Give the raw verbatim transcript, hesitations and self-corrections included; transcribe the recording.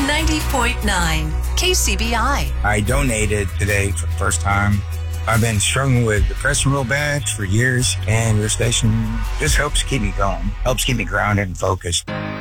ninety point nine K C B I. I donated today for the first time. I've been struggling with depression real bad for years, and your station just helps keep me going, helps keep me grounded and focused.